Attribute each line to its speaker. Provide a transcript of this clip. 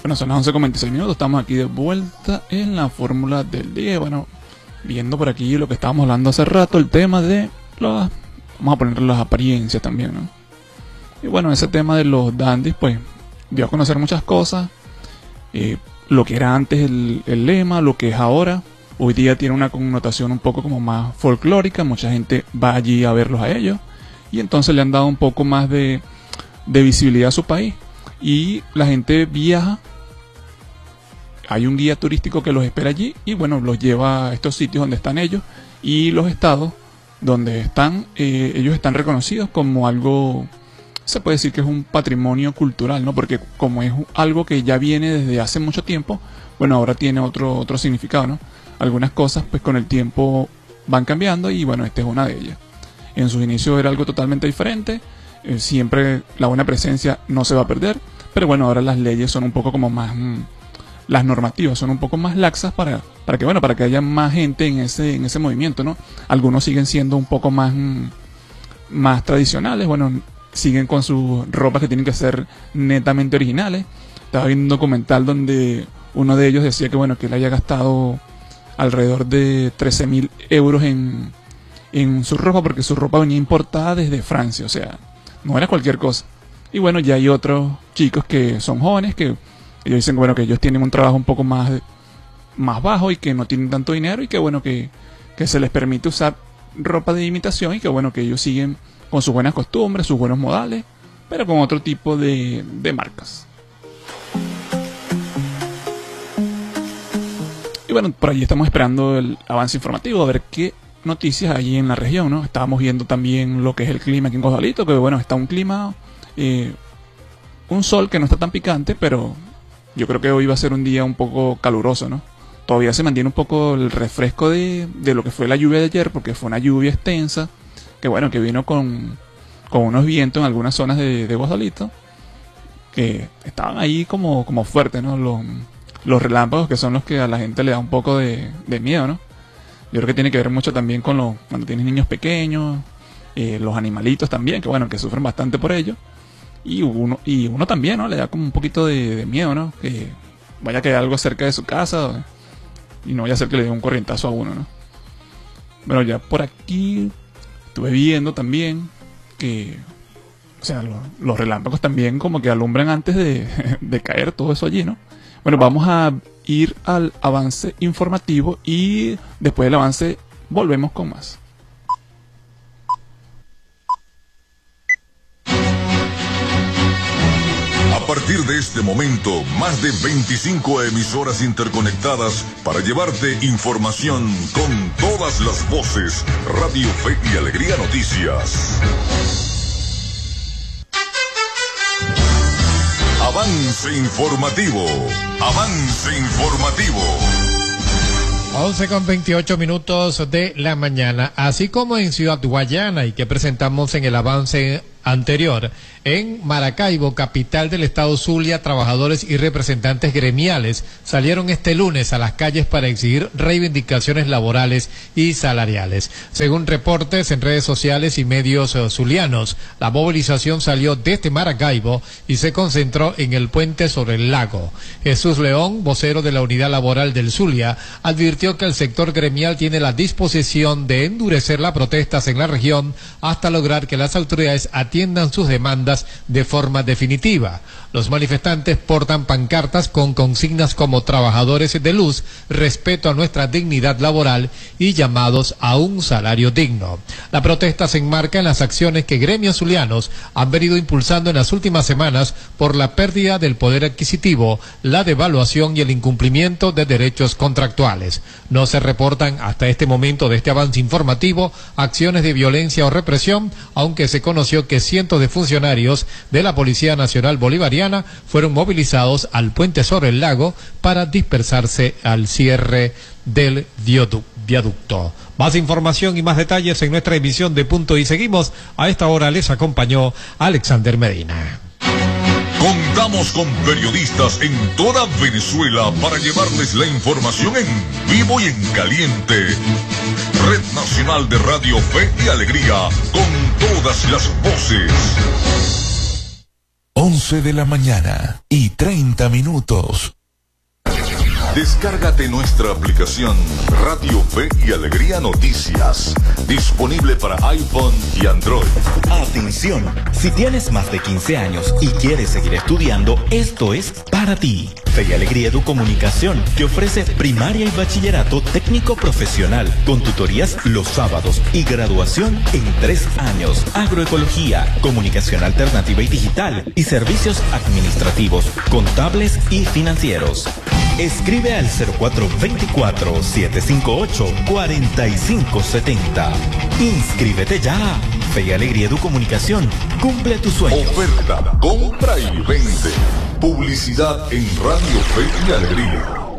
Speaker 1: Bueno, son las 11:26, estamos aquí de vuelta en la fórmula del día. Bueno, viendo por aquí lo que estábamos hablando hace rato, el tema de vamos a poner las apariencias también, ¿no? Y bueno, ese tema de los dandies, pues, dio a conocer muchas cosas. Lo que era antes el lema, lo que es ahora. Hoy día tiene una connotación un poco como más folclórica. Mucha gente va allí a verlos a ellos. Y entonces le han dado un poco más de visibilidad a su país. Y la gente viaja. Hay un guía turístico que los espera allí. Y bueno, los lleva a estos sitios donde están ellos. Y los estados donde están, ellos están reconocidos como algo, se puede decir que es un patrimonio cultural, ¿no? Porque como es algo que ya viene desde hace mucho tiempo, bueno, ahora tiene otro significado, ¿no? Algunas cosas pues con el tiempo van cambiando y bueno, esta es una de ellas. En sus inicios era algo totalmente diferente, siempre la buena presencia no se va a perder, pero bueno, ahora las leyes son un poco como más, las normativas son un poco más laxas para que haya más gente en ese movimiento, ¿no? Algunos siguen siendo un poco más tradicionales, bueno, siguen con sus ropas que tienen que ser netamente originales. Estaba viendo un documental donde uno de ellos decía que bueno, que él haya gastado alrededor de 13.000 euros en su ropa, porque su ropa venía importada desde Francia, o sea, no era cualquier cosa. Y bueno, ya hay otros chicos que son jóvenes que ellos dicen bueno, que ellos tienen un trabajo un poco más bajo y que no tienen tanto dinero y que bueno, que se les permite usar ropa de imitación y que bueno, que ellos siguen con sus buenas costumbres, sus buenos modales, pero con otro tipo de marcas. Y bueno, por allí estamos esperando el avance informativo, a ver qué noticias hay en la región, ¿no? Estábamos viendo también lo que es el clima aquí en Causalito, que bueno, está un clima, un sol que no está tan picante, pero yo creo que hoy va a ser un día un poco caluroso, ¿no? Todavía se mantiene un poco el refresco de lo que fue la lluvia de ayer, porque fue una lluvia extensa, que bueno, que vino con unos vientos en algunas zonas de Guasalito, que estaban ahí como fuertes, ¿no? Los relámpagos, que son los que a la gente le da un poco de miedo, ¿no? Yo creo que tiene que ver mucho también con cuando tienes niños pequeños, los animalitos también, que bueno, que sufren bastante por ello. Y uno también, ¿no? Le da como un poquito de miedo, ¿no? Que vaya a quedar algo cerca de su casa y no vaya a ser que le dé un corrientazo a uno, ¿no? Bueno, ya por aquí estuve viendo también que, o sea, los relámpagos también como que alumbran antes de caer todo eso allí, ¿no? Bueno, vamos a ir al avance informativo y después del avance volvemos con más.
Speaker 2: A partir de este momento, más de 25 emisoras interconectadas para llevarte información con todas las voces. Radio Fe y Alegría Noticias. Avance informativo. Avance informativo.
Speaker 3: 11:28 de la mañana, así como en Ciudad Guayana y que presentamos en el avance anterior, en Maracaibo, capital del estado Zulia, trabajadores y representantes gremiales salieron este lunes a las calles para exigir reivindicaciones laborales y salariales. Según reportes en redes sociales y medios zulianos, la movilización salió desde Maracaibo y se concentró en el puente sobre el lago. Jesús León, vocero de la Unidad Laboral del Zulia, advirtió que el sector gremial tiene la disposición de endurecer las protestas en la región hasta lograr que las autoridades atiendan sus demandas de forma definitiva. Los manifestantes portan pancartas con consignas como trabajadores de luz, respeto a nuestra dignidad laboral y llamados a un salario digno. La protesta se enmarca en las acciones que gremios zulianos han venido impulsando en las últimas semanas por la pérdida del poder adquisitivo, la devaluación y el incumplimiento de derechos contractuales. No se reportan hasta este momento de este avance informativo acciones de violencia o represión, aunque se conoció que cientos de funcionarios de la Policía Nacional Bolivariana fueron movilizados al puente sobre el lago para dispersarse al cierre del viaducto. Más información y más detalles en nuestra emisión de Punto y Seguimos. A esta hora les acompañó Alexander Medina.
Speaker 2: Contamos con periodistas en toda Venezuela para llevarles la información en vivo y en caliente. Red Nacional de Radio Fe y Alegría, con todas las voces.
Speaker 4: 11 de la mañana y 30 minutos.
Speaker 2: Descárgate nuestra aplicación Radio Fe y Alegría Noticias, disponible para iPhone y Android.
Speaker 5: Atención, si tienes más de 15 años y quieres seguir estudiando, esto es para ti. Fe y Alegría Educomunicación te ofrece primaria y bachillerato técnico profesional con tutorías los sábados y graduación en 3 años. Agroecología, comunicación alternativa y digital y servicios administrativos, contables y financieros. Escribe al 0424-758-4570. Inscríbete ya. Fe y Alegría Educomunicación. Cumple tu sueño.
Speaker 2: Oferta, compra y vende. Publicidad en Radio Fe y Alegría.